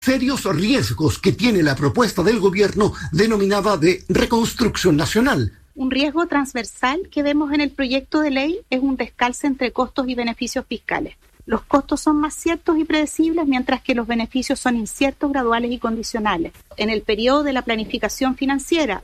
serios riesgos que tiene la propuesta del gobierno denominada de reconstrucción nacional. Un riesgo transversal que vemos en el proyecto de ley es un descalce entre costos y beneficios fiscales. Los costos son más ciertos y predecibles, mientras que los beneficios son inciertos, graduales y condicionales. En el periodo de la planificación financiera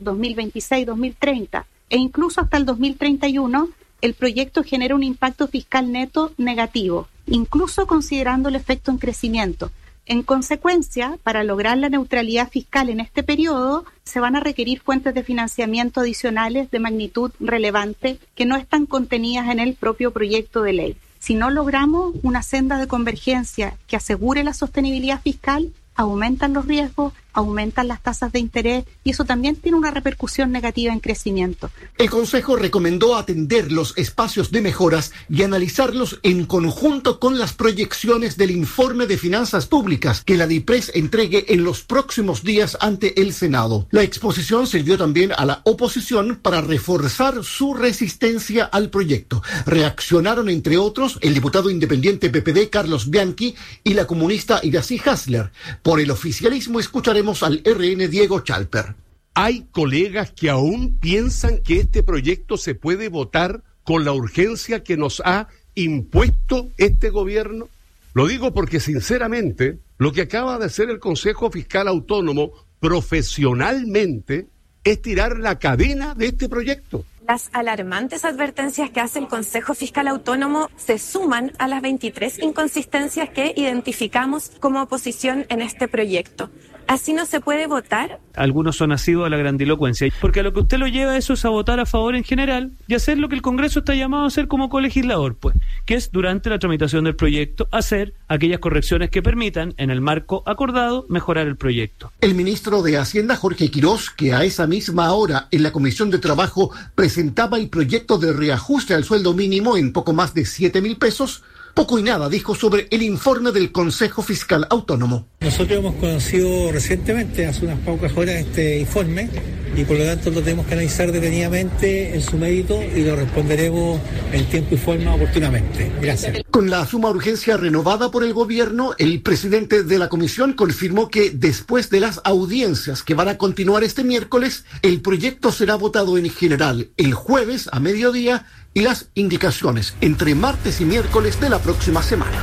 2026-2030 e incluso hasta el 2031, el proyecto genera un impacto fiscal neto negativo, incluso considerando el efecto en crecimiento. En consecuencia, para lograr la neutralidad fiscal en este periodo, se van a requerir fuentes de financiamiento adicionales de magnitud relevante que no están contenidas en el propio proyecto de ley. Si no logramos una senda de convergencia que asegure la sostenibilidad fiscal, aumentan los riesgos, aumentan las tasas de interés y eso también tiene una repercusión negativa en crecimiento. El Consejo recomendó atender los espacios de mejoras y analizarlos en conjunto con las proyecciones del informe de finanzas públicas que la DIPRES entregue en los próximos días ante el Senado. La exposición sirvió también a la oposición para reforzar su resistencia al proyecto. Reaccionaron, entre otros, el diputado independiente PPD Carlos Bianchi y la comunista Iracy Hasler. Por el oficialismo escucharemos al RN Diego Chalper. Hay colegas que aún piensan que este proyecto se puede votar con la urgencia que nos ha impuesto este gobierno. Lo digo porque sinceramente lo que acaba de hacer el Consejo Fiscal Autónomo profesionalmente es tirar la cadena de este proyecto. Las alarmantes advertencias que hace el Consejo Fiscal Autónomo se suman a las 23 inconsistencias que identificamos como oposición en este proyecto. Así no se puede votar. Algunos son nacidos a la grandilocuencia, porque a lo que usted lo lleva eso es a votar a favor en general y hacer lo que el Congreso está llamado a hacer como colegislador, pues, que es durante la tramitación del proyecto hacer aquellas correcciones que permitan, en el marco acordado, mejorar el proyecto. El ministro de Hacienda, Jorge Quirós, que a esa misma hora en la Comisión de Trabajo presentaba el proyecto de reajuste al sueldo mínimo en poco más de 7,000 pesos, poco y nada dijo sobre el informe del Consejo Fiscal Autónomo. Nosotros hemos conocido recientemente, hace unas pocas horas, este informe y por lo tanto lo tenemos que analizar detenidamente en su mérito y lo responderemos en tiempo y forma oportunamente. Gracias. Con la suma urgencia renovada por el gobierno, el presidente de la comisión confirmó que después de las audiencias que van a continuar este miércoles, el proyecto será votado en general el jueves a mediodía y las indicaciones entre martes y miércoles de la próxima semana.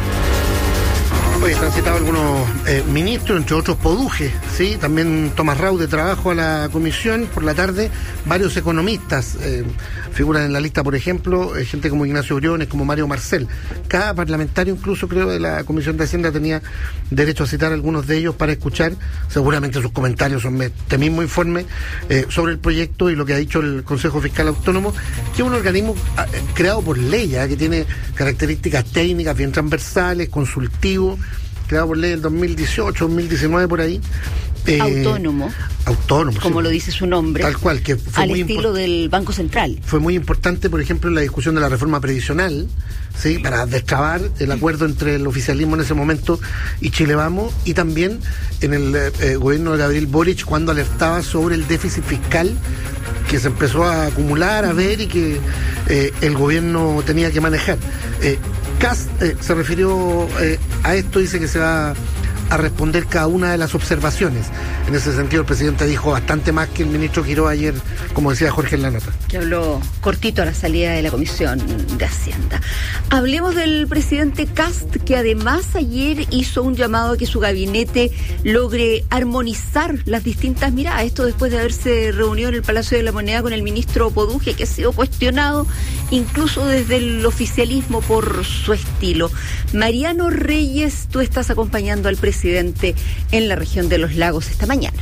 Hoy están citados algunos ministros, entre otros Poduje, ¿sí? También Tomás Rau de Trabajo a la comisión. Por la tarde, varios economistas figuran en la lista, por ejemplo, gente como Ignacio Briones, como Mario Marcel. Cada parlamentario, incluso creo, de la Comisión de Hacienda tenía derecho a citar a algunos de ellos para escuchar seguramente sus comentarios sobre este mismo informe sobre el proyecto y lo que ha dicho el Consejo Fiscal Autónomo, que es un organismo creado por ley, que tiene características técnicas bien transversales, consultivo, creado por ley del 2018, 2019, por ahí. Autónomo, como sí, lo dice su nombre, tal cual, que fue al estilo del Banco Central. Fue muy importante, por ejemplo, en la discusión de la reforma previsional, ¿sí? Para destrabar el acuerdo entre el oficialismo en ese momento y Chile Vamos, y también en el gobierno de Gabriel Boric, cuando alertaba sobre el déficit fiscal que se empezó a acumular, a ver, y que el gobierno tenía que manejar. Kast se refirió a esto, dice que se va a responder cada una de las observaciones. En ese sentido, el presidente dijo bastante más que el ministro Quirós ayer, como decía Jorge en la nota. Que habló cortito a la salida de la Comisión de Hacienda. Hablemos del presidente Kast, que además ayer hizo un llamado a que su gabinete logre armonizar las distintas miradas. Esto después de haberse reunido en el Palacio de la Moneda con el ministro Poduje, que ha sido cuestionado incluso desde el oficialismo por su estilo. Mariano Reyes, tú estás acompañando al presidente en la región de los lagos esta mañana.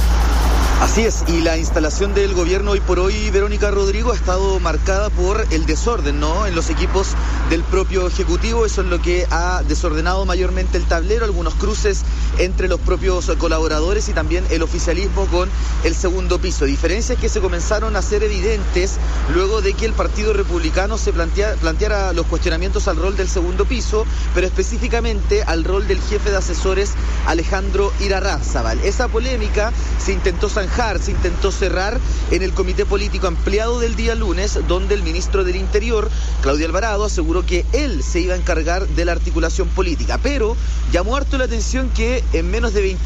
Así es, y la instalación del gobierno hoy por hoy, Verónica Rodrigo, ha estado marcada por el desorden, ¿no?, en los equipos del propio Ejecutivo. Eso es lo que ha desordenado mayormente el tablero, algunos cruces entre los propios colaboradores y también el oficialismo con el segundo piso. Diferencias que se comenzaron a ser evidentes luego de que el Partido Republicano se planteara los cuestionamientos al rol del segundo piso, pero específicamente al rol del jefe de asesores Alejandro Irarrázaval. Esa polémica se intentó se intentó cerrar en el comité político ampliado del día lunes, donde el ministro del Interior, Claudio Alvarado, aseguró aseguró que él se iba a encargar de la articulación política, pero llamó harto la atención que en menos de 20